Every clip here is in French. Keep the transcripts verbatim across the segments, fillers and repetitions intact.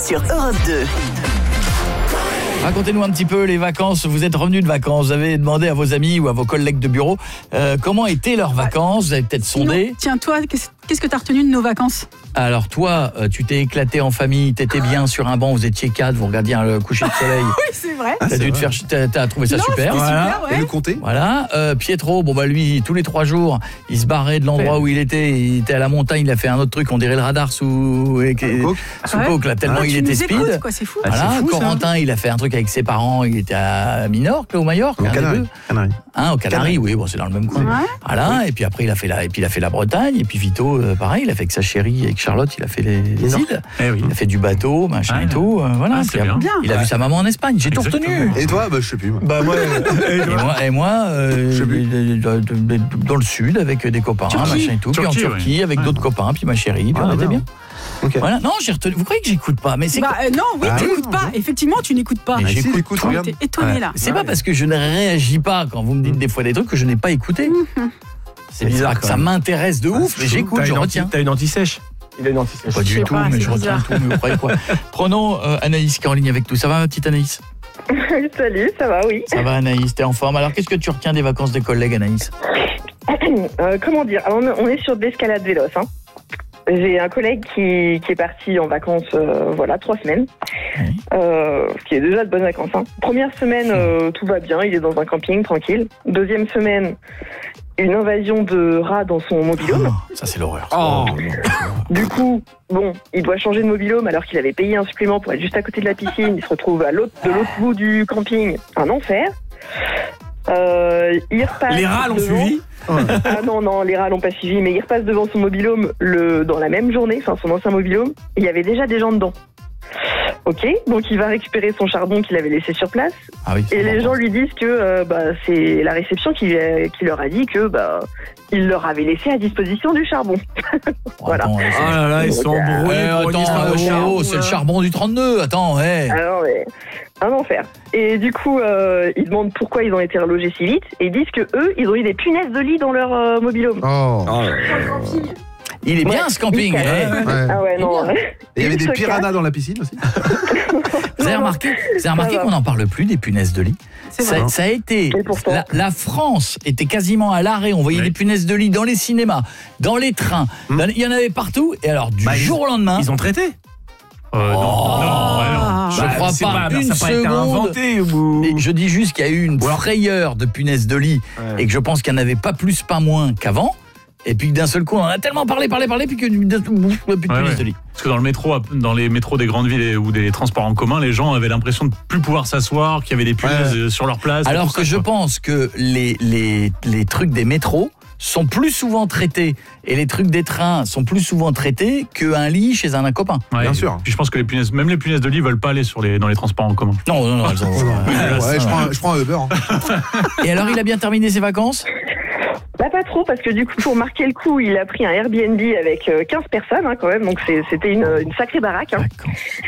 sur Europe deux. Racontez-nous un petit peu les vacances. Vous êtes revenus de vacances. Vous avez demandé à vos amis ou à vos collègues de bureau euh, comment étaient leurs vacances. Vous avez peut-être sondé. Sinon, tiens, toi, qu'est-ce, qu'est-ce que tu as retenu de nos vacances ? Alors toi, euh, tu t'es éclaté en famille. T'étais bien sur un banc. Vous étiez quatre. Vous regardiez le coucher de soleil. Oui, c'est vrai. T'as Ah, dû te vrai. faire. T'as, t'as trouvé ça Non, super. c'était Voilà. super, ouais. Et le comté. Voilà. Euh, Pietro, bon bah lui, tous les trois jours, il se barrait de l'endroit où il était. Il était à la montagne. Il a fait un autre truc. On dirait le radar sous et, Coke. sous Ouais. coke là. Tellement Ah, il tu était nous speed. écoutes, quoi, c'est fou. Voilà, c'est fou, ça. Corentin, il a fait un truc avec ses parents, il était à Minorque, là, au Majorque, Au un des Canaries. deux. Canaries. Hein, au Canaries, oui, bon, c'est dans le même coin. Ouais. Voilà, et puis après, il a fait la, et puis il a fait la Bretagne, et puis Vito, euh, pareil, il a fait avec sa chérie, avec Charlotte, il a fait les, les Minorque. îles. Eh oui. Il a fait du bateau, machin Ah, et tout, euh, voilà. Ah, c'est Puis, bien. Bien. Il a vu sa maman en Espagne, j'ai tout Exactement. retenu. Et toi, bah, je sais plus. Moi. Bah moi, et moi, et moi euh, Je sais plus. de- de- de- dans le sud avec des copains, Turquie. machin et tout, puis en Turquie, Turquie oui. avec Ouais. d'autres copains, puis ma chérie, puis Ah, on était bien. bien. Ok. Voilà. Non, j'ai retenu. Vous croyez que j'écoute pas, mais c'est Bah, euh, non, oui, Ah tu oui, n'écoutes non, pas. non. Effectivement, tu n'écoutes pas. Mais Ah, si, j'écoute écoute, tout. regarde. T'es étonné, Ouais. là. C'est pas parce que je ne réagis pas quand vous me dites des fois des trucs que je n'ai pas écouté. C'est bizarre bizarre, que ça m'intéresse de ouf, mais j'écoute, T'as je une anti- retiens. T'as une anti-sèche. Il a une anti-sèche. Pas Je du sais tout, pas, mais c'est je retiens bizarre. tout, mais vous croyez quoi? Prenons euh, Anaïs qui est en ligne avec nous. Ça va, ma petite Anaïs? Salut, ça va, oui. Ça va, Anaïs, t'es en forme. Alors, qu'est-ce que tu retiens des vacances des collègues, Anaïs? Euh, comment dire Alors, on on est sur de l'escalade véloce. Hein. J'ai un collègue qui, qui est parti en vacances, euh, voilà, trois semaines. Oui. Euh, ce qui est déjà de bonnes vacances. Hein. Première semaine, euh, tout va bien, il est dans un camping, tranquille. Deuxième semaine, une invasion de rats dans son mobil-home. Oh, ça, c'est l'horreur. Oh. Du coup, bon, il doit changer de mobil-home alors qu'il avait payé un supplément pour être juste à côté de la piscine. Il se retrouve à l'autre, de l'autre bout du camping. Un enfer. Euh, il repasse Les rats l'ont devant- suivi. Ah non, non, les rats l'ont pas suivi, mais il repasse devant son mobil-home le, dans la même journée, enfin son ancien mobil-home, et il y avait déjà des gens dedans. Ok, donc il va récupérer son charbon qu'il avait laissé sur place, Ah oui, et c'est les bon. gens lui disent que euh, bah, c'est la réception qui, euh, qui leur a dit que bah, il leur avait laissé à disposition du charbon. voilà. Attends, Oh là là, ils sont Donc, euh, embrouillés. eh, pour une attends, histoire de oh, charbon, oh, c'est le là. charbon du trente-deux. Attends, ouais. Ah non, mais un enfer. Et du coup, euh, ils demandent pourquoi ils ont été relogés si vite, et ils disent que eux, ils ont eu des punaises de lit dans leur euh, mobil-home. Oh. Oh là là. Il est bien Ouais, ce camping. nickel. eh. Ouais. Ah ouais, non. Et il y avait Ils des se piranhas dans la piscine aussi. Vous avez remarqué, vous avez remarqué va. qu'on n'en parle plus des punaises de lit. C'est Ça, vrai. ça a été. Et pourtant. La, la France était quasiment à l'arrêt. On voyait Oui. des punaises de lit dans les cinémas, dans les trains. Hmm. dans- Il y en avait partout. Et alors, du Bah, ils- jour au lendemain, Ils ont traité. Euh, non, Oh. non, ouais, non. Je Bah, crois c'est pas une ça a pas été seconde. inventé. Ou... mais je dis juste qu'il y a eu une Ou alors- frayeur de punaises de lit Ouais. et que je pense qu'il n'y en avait pas plus, pas moins qu'avant. Et puis d'un seul coup, on en a tellement parlé, parlé, parlé, puis que d'un seul coup, bouf, plus de Ouais, punaises ouais. de lit. Parce que dans le métro, dans les métros des grandes villes et- ou des transports en commun, les gens avaient l'impression de plus pouvoir s'asseoir, qu'il y avait des punaises euh, sur leur place. et Alors tout que ça, je quoi. pense que les, les, les trucs des métros sont plus souvent traités et les trucs des trains sont plus souvent traités qu'un lit chez un, un copain. Ouais, Bien sûr. Puis je pense que les punaises, même les punaises de lit, veulent pas aller sur les, dans les transports en commun. Non, non, non, elles ont. Ouais, je prends, un- je prends un Uber. hein. Et alors, il a bien terminé ses vacances? Bah pas trop, parce que du coup, pour marquer le coup, il a pris un Airbnb avec euh, quinze personnes hein, quand même, donc c'est- c'était une, une sacrée baraque. Hein. D'accord.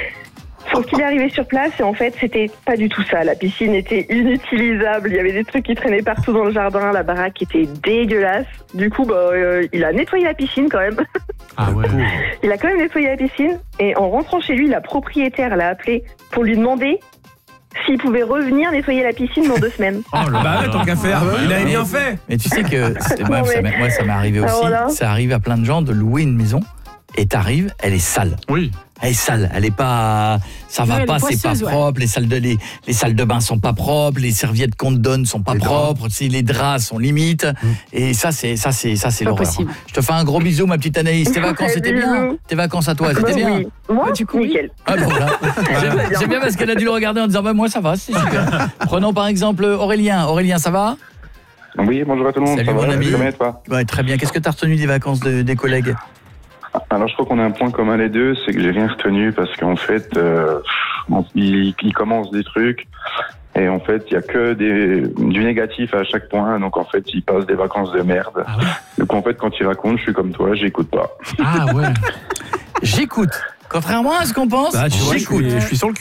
Sauf qu'il est arrivé sur place et en fait, c'était pas du tout ça. La piscine était inutilisable, il y avait des trucs qui traînaient partout dans le jardin, la baraque était dégueulasse. Du coup, bah, euh, il a nettoyé la piscine quand même. Ah ouais. Il a quand même nettoyé la piscine et en rentrant chez lui, la propriétaire l'a appelé pour lui demander s'il pouvait revenir nettoyer la piscine dans deux semaines. Oh là Bah là. ouais, tant qu'à faire. Ah ouais, Il avait mais- bien fait. Mais tu sais que c'est- moi, Non, ça mais- m'est moi, ça m'est arrivé Alors aussi. là- Ça arrive à plein de gens de louer une maison et t'arrives, elle est sale. Oui. Elle est sale, elle est pas, ça va Ouais, elle est pas, c'est pas poisseuse, ouais. propre. Les salles de les, les salles de bain sont pas propres, les serviettes qu'on te donne sont pas Les draps. propres, si les draps sont limites. Et ça c'est ça c'est ça c'est Pas l'horreur. possible. Je te fais un gros bisou ma petite Anaïs. Tes vacances c'était bien. Bisous. Tes vacances à toi c'était Bah bien. oui. Moi, Bah, du coup, oui. nickel. Ah bon, voilà. J'aime- bien. J'aime bien parce qu'elle a dû le regarder en disant bah moi ça va, c'est super. Prenons par exemple Aurélien. Aurélien, ça va? Oui, bonjour à tout le monde. Salut, ça mon va, ami. Très bien, et toi? Ouais, très bien. Qu'est-ce que tu as retenu des vacances de- des collègues? Alors, je crois qu'on a un point commun les deux, c'est que j'ai rien retenu parce qu'en fait, euh, on- il, il commence des trucs et en fait, il y a que des, du négatif à chaque point. Donc, en fait, il passe des vacances de merde. Ah ouais. Donc, en fait, quand il raconte, je suis comme toi, j'écoute pas. Ah ouais. J'écoute. Contrairement à ce qu'on pense, Bah, tu vois, je j'écoute. suis, je suis sur le cul.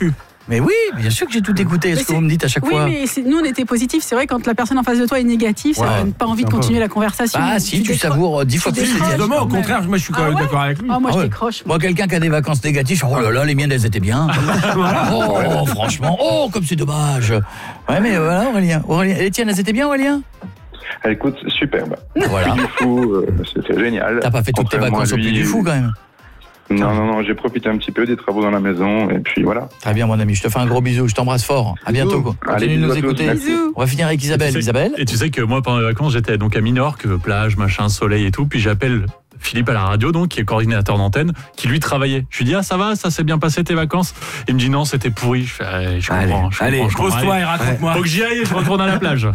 Mais oui, bien sûr que j'ai tout écouté. Mais Ce que c'est- vous me dites à chaque Oui, fois. mais c'est- nous, on était positifs. C'est vrai, quand la personne en face de toi est négative, Ouais. ça donne pas envie de c'est un peu- continuer la conversation. Ah si, tu décroches. savoures euh, dix fois Tu plus les décroches. diètes. Justement, au quand même. contraire, moi je suis quand Ah même ouais d'accord avec lui. Ah, moi, Ah je ouais. décroche. Moi, quelqu'un qui a des vacances négatives, oh là là, les miennes, elles étaient bien. Oh, franchement, oh, comme c'est dommage. Ouais, mais voilà, Aurélien. Aurélien. Les tiennes, elles étaient bien, Aurélien? Elle écoute, superbe. Voilà. Du fou, euh, c'était génial. T'as pas fait toutes tes Contrairement vacances à au Puy lui, du Fou, quand même. Non, non, non, j'ai profité un petit peu des travaux dans la maison et puis voilà. Très bien, mon ami. Je te fais un gros bisou. Je t'embrasse fort. À bientôt. quoi. Allez, Continue de nous bisous à tous, écouter. merci. Bisous. On va finir avec Isabelle. Et tu sais- Isabelle. Et tu sais que moi, pendant les vacances, j'étais donc à Minorque, plage, machin, soleil et tout. Puis j'appelle Philippe à la radio, donc, qui est coordinateur d'antenne, qui lui travaillait. Je lui dis, ah, ça va, ça s'est bien passé tes vacances? Il me dit, non, c'était pourri. Je fais, allez, je Allez, comprends. je allez, comprends, je comprends. pose-toi Allez. et raconte-moi. Faut que j'y aille et je retourne à la plage.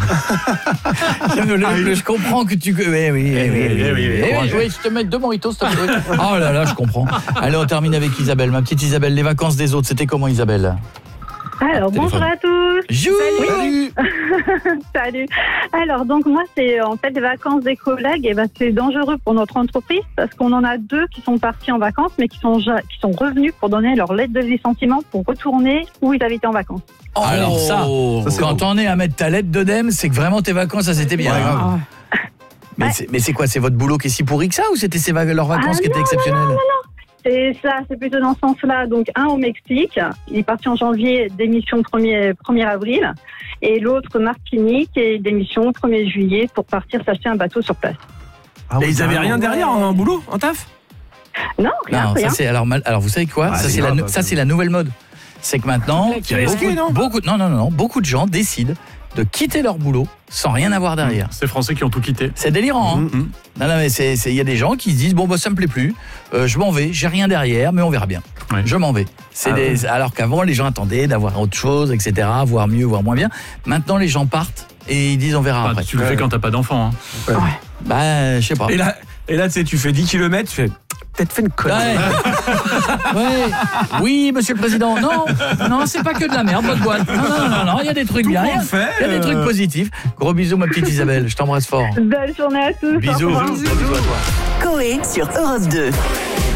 Le- le- le- je comprends que tu. Oui, oui, oui. oui, oui, eh oui, oui, courageux. oui, je te mets deux moritos, s'il te plaît. Oh là là, je comprends. Allez, on termine avec Isabelle. Ma petite Isabelle, les vacances des autres, c'était comment, Isabelle? Alors, Téléphone. bonjour à tous. Jou Salut. Salut. Alors, donc moi, c'est en fait des vacances des collègues. Et ben, c'est dangereux pour notre entreprise parce qu'on en a deux qui sont partis en vacances, mais qui sont ja- qui sont revenus pour donner leur lettre de licenciement pour retourner où ils avaient été en vacances. Alors ça, Ça, c'est quand on est à mettre ta lettre d'œdème, c'est que vraiment tes vacances, ça c'était bien. Ouais, hein. grave. Ah, Mais Ouais. c'est- mais c'est quoi? C'est votre boulot qui est si pourri que ça ou c'était ces va- leurs vacances Ah qui étaient non, exceptionnelles? C'est ça, c'est plutôt dans ce sens-là. Donc, un au Mexique, il est parti en janvier, démission premier, premier avril. Et l'autre, Martinique, et démission premier juillet pour partir s'acheter un bateau sur place. Ah Et ouais, ils avaient carrément. rien derrière en boulot, en taf? Non, rien, Non, rien. ça c'est alors mal. Alors vous savez quoi? Ah, ça c'est c'est la, grave, nou- ça ça. c'est la nouvelle mode. C'est que maintenant, C'est risqué, beaucoup, non beaucoup- non non non non, beaucoup de gens décident de quitter leur boulot sans rien avoir derrière. C'est Français qui ont tout quitté. C'est délirant. Hein. Mhm. Non, non, mais c'est, c'est- il y a des gens qui se disent bon bah ça me plaît plus, euh, je m'en vais, j'ai rien derrière, mais on verra bien. Ouais. Je m'en vais. C'est Ah des, alors qu'avant les gens attendaient d'avoir autre chose, et cetera, voir mieux, voir moins bien. Maintenant les gens partent et ils disent on verra Enfin, après. tu le fais quand t'as pas d'enfant. Hein. Bah je sais pas. Et là, et là tu sais, tu fais dix kilomètres, tu fais peut-être fait une connerie. Ouais. Ouais. Oui, monsieur le président. Non, non, c'est pas que de la merde, votre boîte. Non, non, non, non, il y a des trucs Tout bien. le Il y a- monde fait, il y a des euh. trucs positifs. Gros bisous, ma petite Isabelle. Je t'embrasse fort. Belle journée à tous. Au Bisous. revoir. Gros bisous à toi. Coé sur Europe deux.